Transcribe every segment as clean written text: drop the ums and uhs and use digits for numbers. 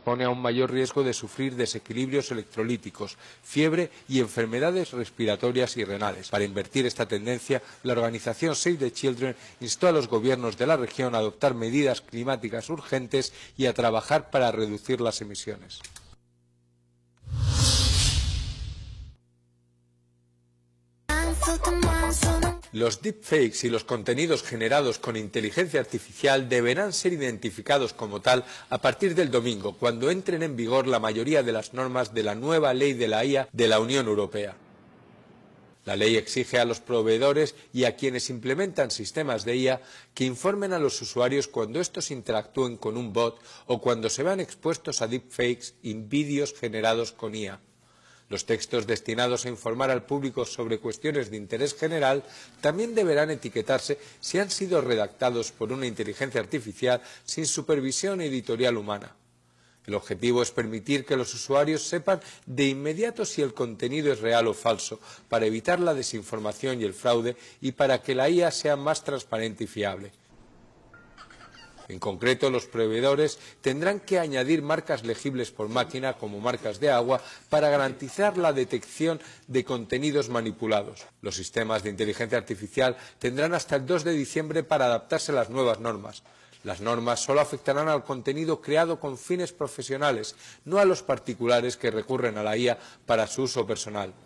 expone a un mayor riesgo de sufrir desequilibrios electrolíticos, fiebre y enfermedades respiratorias y renales. Para invertir esta tendencia, la organización Save the Children instó a los gobiernos de la región a adoptar medidas climáticas urgentes y a trabajar para reducir las emisiones. Los deepfakes y los contenidos generados con inteligencia artificial deberán ser identificados como tal a partir del domingo, cuando entren en vigor la mayoría de las normas de la nueva ley de la IA de la Unión Europea. La ley exige a los proveedores y a quienes implementan sistemas de IA que informen a los usuarios cuando estos interactúen con un bot o cuando se vean expuestos a deepfakes y vídeos generados con IA. Los textos destinados a informar al público sobre cuestiones de interés general también deberán etiquetarse si han sido redactados por una inteligencia artificial sin supervisión editorial humana. El objetivo es permitir que los usuarios sepan de inmediato si el contenido es real o falso, para evitar la desinformación y el fraude y para que la IA sea más transparente y fiable. En concreto, los proveedores tendrán que añadir marcas legibles por máquina, como marcas de agua, para garantizar la detección de contenidos manipulados. Los sistemas de inteligencia artificial tendrán hasta el 2 de diciembre para adaptarse a las nuevas normas. Las normas solo afectarán al contenido creado con fines profesionales, no a los particulares que recurren a la IA para su uso personal.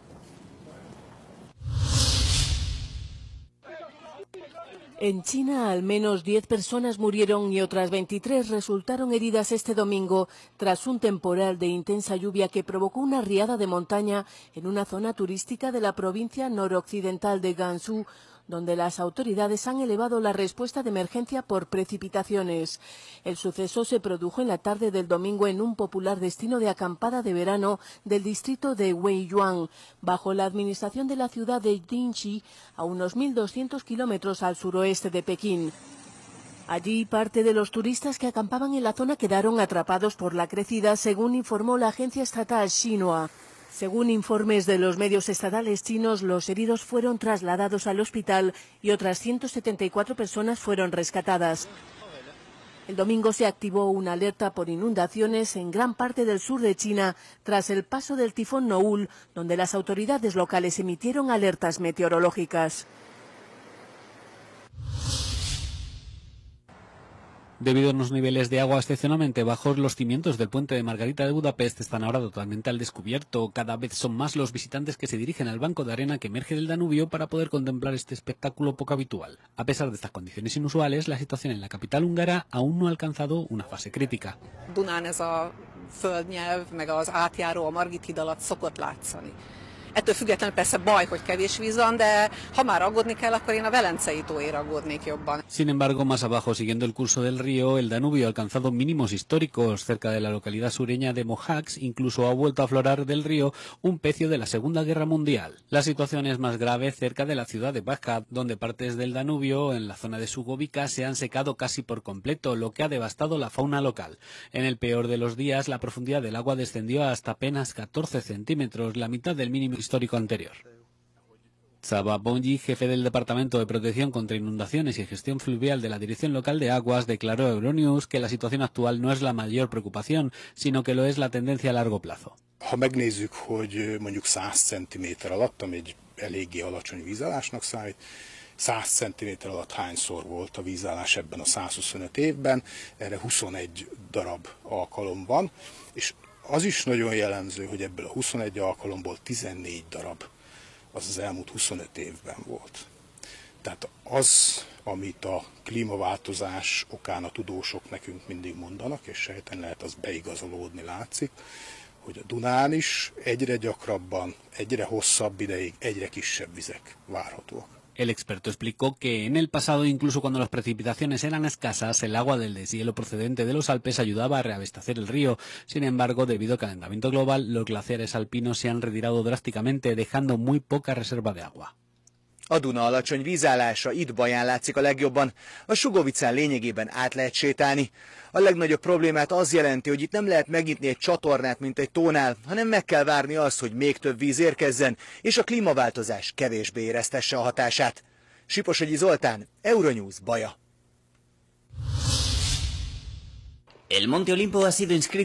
En China, al menos 10 personas murieron y otras 23 resultaron heridas este domingo tras un temporal de intensa lluvia que provocó una riada de montaña en una zona turística de la provincia noroccidental de Gansu, donde las autoridades han elevado la respuesta de emergencia por precipitaciones. El suceso se produjo en la tarde del domingo en un popular destino de acampada de verano del distrito de Weiyuan, bajo la administración de la ciudad de Jinchi, a unos 1.200 kilómetros al suroeste de Pekín. Allí, parte de los turistas que acampaban en la zona quedaron atrapados por la crecida, según informó la agencia estatal Xinhua. Según informes de los medios estatales chinos, los heridos fueron trasladados al hospital y otras 174 personas fueron rescatadas. El domingo se activó una alerta por inundaciones en gran parte del sur de China tras el paso del tifón Noul, donde las autoridades locales emitieron alertas meteorológicas. Debido a unos niveles de agua excepcionalmente bajos, los cimientos del puente de Margarita de Budapest están ahora totalmente al descubierto. Cada vez son más los visitantes que se dirigen al banco de arena que emerge del Danubio para poder contemplar este espectáculo poco habitual. A pesar de estas condiciones inusuales, la situación en la capital húngara aún no ha alcanzado una fase crítica. Dunán ez a földnyelv, meg az átjáró a Margit híd alatt szokott látszani. Ettől függetlenül persze baj, hogy kevés víz van, de ha már aggódni kell, akkor én a Velencei tóért aggódnék jobban. Sin embargo, más abajo, siguiendo el curso del río, el Danubio ha alcanzado mínimos históricos. Cerca de la localidad sureña de Mohacs, incluso ha vuelto a aflorar del río un pecio de la Segunda Guerra Mundial. La situación es más grave cerca de la ciudad de Bajad, donde partes del Danubio, en la zona de Sugovica, se han secado casi por completo, lo que ha devastado la fauna local. En el peor de los días, la profundidad del agua descendió hasta apenas 14 centímetros, la mitad del mínimo histórico anterior. Csaba Bonyi, jefe del Departamento de Protección contra Inundaciones y Gestión Fluvial de la Dirección Local de Aguas, declaró a Euronews que la situación actual no es la mayor preocupación, sino que lo es la tendencia a largo plazo. Ha megnézzük, hogy mondjuk 100 cm alatt, ami egy eléggé alacsony vízállásnak számít, 100 cm alatt hányszor volt a vízállás ebben a 125 évben, erre 21 darab alkalom van, és az is nagyon jellemző, hogy ebből a 21 alkalomból 14 darab az elmúlt 25 évben volt. Tehát az, amit a klímaváltozás okán a tudósok nekünk mindig mondanak, és sejten lehet az beigazolódni látszik, hogy a Dunán is egyre gyakrabban, egyre hosszabb ideig, egyre kisebb vizek várhatóak. El experto explicó que en el pasado, incluso cuando las precipitaciones eran escasas, el agua del deshielo procedente de los Alpes ayudaba a reabastecer el río. Sin embargo, debido al calentamiento global, los glaciares alpinos se han retirado drásticamente, dejando muy poca reserva de agua. A Duna alacsony vízállása itt Baján látszik a legjobban. A Sugovicán lényegében át lehet sétálni. A legnagyobb problémát az jelenti, hogy itt nem lehet megnyitni egy csatornát, mint egy tónál, hanem meg kell várni azt, hogy még több víz érkezzen, és a klímaváltozás kevésbé éreztesse a hatását. Siposogyi Zoltán, Euronews, Baja. El Monte Olimpo ha sido inscrito